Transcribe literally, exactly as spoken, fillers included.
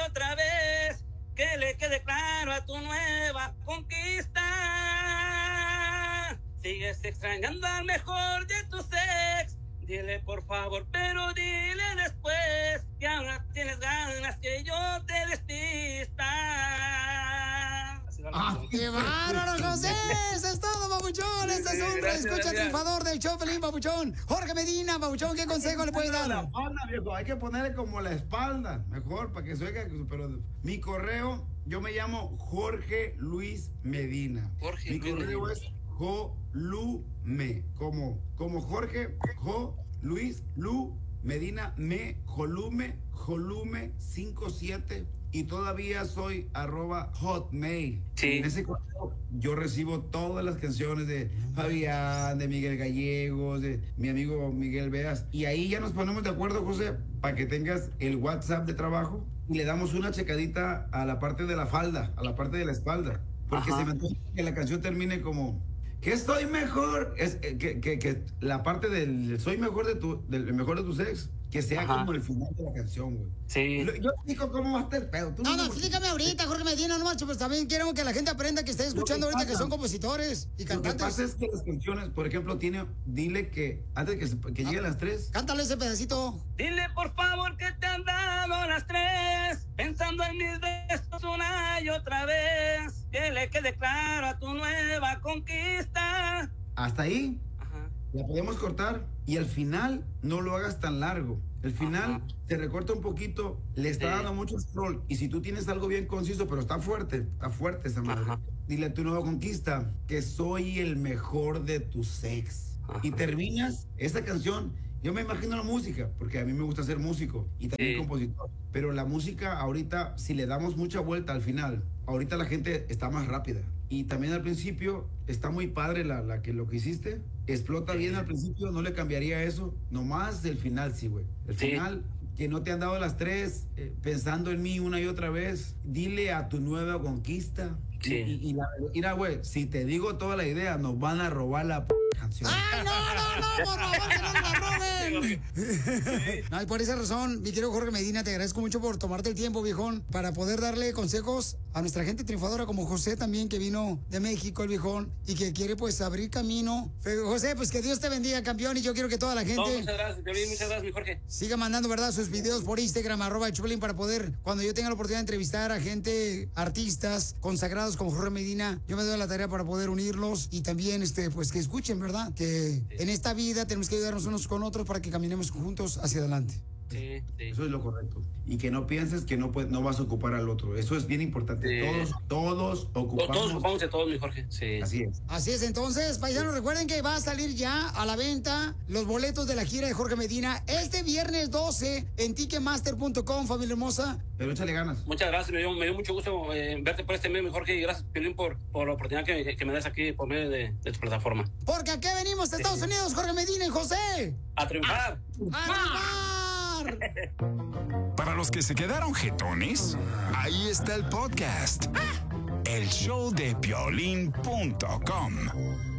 otra vez, que le quede claro a tu nueva conquista. Sigues extrañando al mejor de tus ex, dile por favor, pero dile después que ahora tienes ganas que yo te despista. ¡Ah, qué bárbaro, José! ¡Eso es todo, papuchón! Este es un escucha triunfador del show, Pelín, papuchón. Jorge Medina, papuchón, ¿qué consejo le puede dar? La espalda, viejo, hay que ponerle como la espalda, mejor, para que se oiga. Pero mi correo, yo me llamo Jorge Luis Medina. Jorge mi correo Medina. es Jolume, como, como Jorge, Jo, Luis, Lu, Medina, Me, Jolume, Jolume cincuenta y siete. Y todavía soy arroba hotmail. Sí. En ese correo yo recibo todas las canciones de Fabián, de Miguel Gallegos, de mi amigo Miguel Beas. Y ahí ya nos ponemos de acuerdo, José, para que tengas el WhatsApp de trabajo y le damos una checadita a la parte de la falda, a la parte de la espalda. Porque Ajá. se me antoja que la canción termine como... Que estoy mejor. Es, eh, que, que, que la parte del soy mejor de tu, del mejor de tus ex, que sea Ajá. como el final de la canción, güey. Sí. Lo- Yo explico cómo va a estar el pedo. Tú No, no, me- explícame ahorita, Jorge Medina, no macho, pues también quiero que la gente aprenda que esté escuchando Lo que ahorita que pasa- son compositores y Lo que cantantes. pasa es que las canciones, por ejemplo, tiene, dile que antes de que, se- que lleguen las tres, Cántale ese pedacito. Dile por favor que te han dado las tres, pensando en mis besos una y otra vez, que le quede claro a tu nueva conquista. hasta ahí Ajá. la podemos cortar y al final no lo hagas tan largo. El final Ajá. te recorta un poquito, le está Sí. dando mucho scroll. Y si tú tienes algo bien conciso, pero está fuerte, está fuerte esa madre. Ajá. Dile a tu nueva conquista que soy el mejor de tus ex. Ajá. Y terminas esa canción. Yo me imagino la música, porque a mí me gusta ser músico y también Sí. compositor. Pero la música ahorita, si le damos mucha vuelta al final, ahorita la gente está más rápida. Y también al principio está muy padre la, la que lo que hiciste. Explota bien al principio, no le cambiaría eso. Nomás el final, sí, güey. El Sí. final, que no te han dado las tres, eh, pensando en mí una y otra vez. Dile a tu nueva conquista. Sí. Y, y, y la, mira, güey, si te digo toda la idea, nos van a robar la p canción. ¡Ay, no, no, no! ¡Por favor, que no nos la roben! No, y por esa razón, mi querido Jorge Medina, te agradezco mucho por tomarte el tiempo, viejón, para poder darle consejos a nuestra gente triunfadora como José también, que vino de México, el viejón, y que quiere, pues, abrir camino. Fe- José, pues, que Dios te bendiga, campeón, y yo quiero que toda la No, gente muchas gracias, Piolín, muchas gracias, mi Jorge. siga mandando, ¿verdad?, sus videos por Instagram, arroba el Chupelín, para poder, cuando yo tenga la oportunidad de entrevistar a gente, artistas consagrados como Jorge Medina, yo me doy la tarea para poder unirlos y también, este, pues, que escuchen, ¿verdad?, que en esta vida tenemos que ayudarnos unos con otros para que caminemos juntos hacia adelante. Sí, sí. Eso es lo correcto. Y que no pienses que no, puedes, no vas a ocupar al otro. Eso es bien importante. Sí. Todos, todos ocupamos. Todos ocupamos de todos, mi Jorge. Sí. Así es. Así es, entonces, paisanos, recuerden que va a salir ya a la venta los boletos de la gira de Jorge Medina este viernes doce en ticketmaster punto com, familia hermosa. Pero échale ganas. Muchas gracias, me dio, me dio mucho gusto eh, verte por este medio, mi Jorge, y gracias, Piolín, por, por la oportunidad que, que me das aquí por medio de, de tu plataforma. Porque aquí venimos de Estados Unidos, Jorge Medina y José. ¡A triunfar! ¡A triunfar! Para los que se quedaron jetones, ahí está el podcast. El show de piolín punto com.